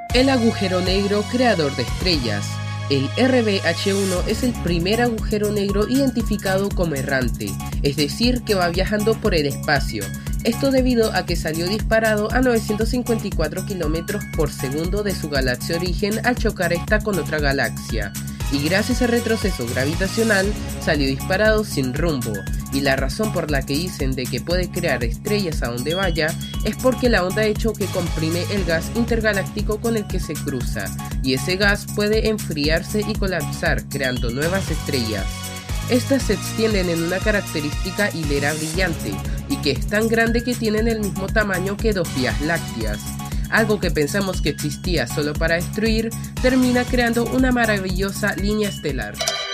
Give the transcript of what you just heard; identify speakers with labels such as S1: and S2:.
S1: El agujero negro creador de estrellas. El RBH1 es el primer agujero negro identificado como errante, es decir, que va viajando por el espacio. Esto debido a que salió disparado a 954 km por segundo de su galaxia origen al chocar esta con otra galaxia, y gracias al retroceso gravitacional salió disparado sin rumbo. Y la razón por la que dicen de que puede crear estrellas a donde vaya es porque la onda de choque comprime el gas intergaláctico con el que se cruza, y ese gas puede enfriarse y colapsar creando nuevas estrellas. Estas se extienden en una característica hilera brillante y que es tan grande que tienen el mismo tamaño que dos vías lácteas. Algo que pensamos que existía solo para destruir termina creando una maravillosa línea estelar.